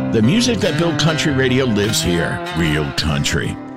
The music that built country radio lives here. Real country.